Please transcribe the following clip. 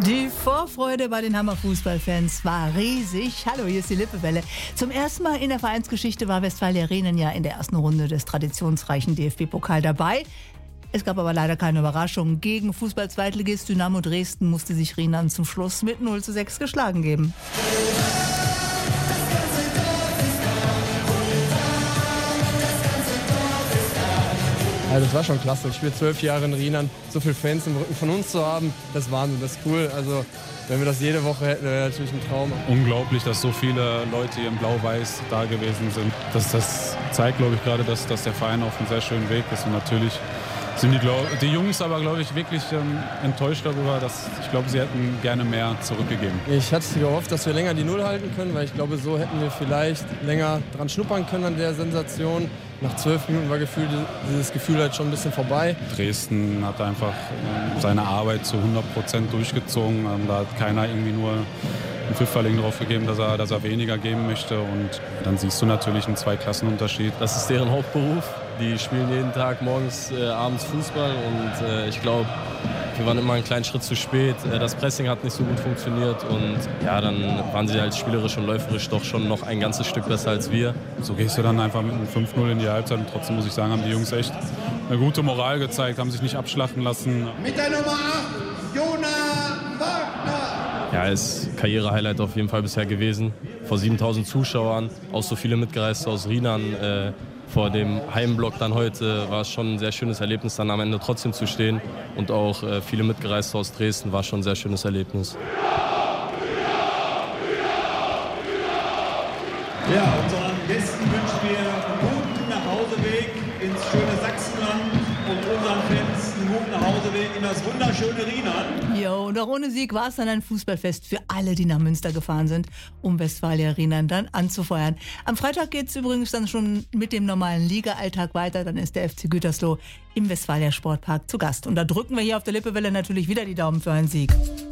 Die Vorfreude bei den Hammer Fußballfans war riesig. Hallo, hier ist die Lippewelle. Zum ersten Mal in der Vereinsgeschichte war Westfalia Rhenen ja in der ersten Runde des traditionsreichen DFB-Pokal dabei. Es gab aber leider keine Überraschung. Gegen Fußball-Zweitligist Dynamo Dresden musste sich Rhenen zum Schluss mit 0:6 geschlagen geben. Also das war schon klasse. Ich spiele 12 Jahre in Rhenen. So viele Fans im Rücken von uns zu haben, das ist Wahnsinn, das ist cool. Also wenn wir das jede Woche hätten, wäre natürlich ein Traum. Unglaublich, dass so viele Leute hier in Blau-Weiß da gewesen sind. Das zeigt, glaube ich, gerade, dass der Verein auf einem sehr schönen Weg ist. Und natürlich sind die Jungs aber, glaube ich, wirklich enttäuscht darüber, dass ich glaube, sie hätten gerne mehr zurückgegeben. Ich hatte gehofft, dass wir länger die Null halten können, weil ich glaube, so hätten wir vielleicht länger dran schnuppern können an der Sensation. Nach 12 Minuten war dieses Gefühl halt schon ein bisschen vorbei. Dresden hat einfach seine Arbeit zu 100% durchgezogen. Da hat keiner irgendwie nur einen Pfifferling drauf gegeben, dass er weniger geben möchte. Und dann siehst du natürlich einen Zweiklassenunterschied. Das ist deren Hauptberuf. Die spielen jeden Tag morgens, abends Fußball. Und ich glaube, wir waren immer einen kleinen Schritt zu spät. Das Pressing hat nicht so gut funktioniert. Und ja, dann waren sie halt spielerisch und läuferisch doch schon noch ein ganzes Stück besser als wir. So gehst du dann einfach mit einem 5:0 in die Halbzeit. Und trotzdem muss ich sagen, haben die Jungs echt eine gute Moral gezeigt, haben sich nicht abschlachten lassen. Mit der Nummer 8, Jonah Wagner. Ja, ist Karriere-Highlight auf jeden Fall bisher gewesen. Vor 7000 Zuschauern, auch so viele Mitgereiste aus Rhenen. Vor dem Heimblock dann heute war es schon ein sehr schönes Erlebnis, dann am Ende trotzdem zu stehen. Und auch viele Mitgereiste aus Dresden war schon ein sehr schönes Erlebnis. Ja, unseren Gästen wünschen wir einen guten Nachhauseweg ins schöne Sachsenland und unseren Fans einen guten Nachhauseweg in das wunderschöne Rhenen. Jo, und auch ohne Sieg war es dann ein Fußballfest für alle, die nach Münster gefahren sind, um Westfalia Rhenen dann anzufeuern. Am Freitag geht es übrigens dann schon mit dem normalen Liga-Alltag weiter. Dann ist der FC Gütersloh im Westfalia Sportpark zu Gast. Und da drücken wir hier auf der Lippewelle natürlich wieder die Daumen für einen Sieg.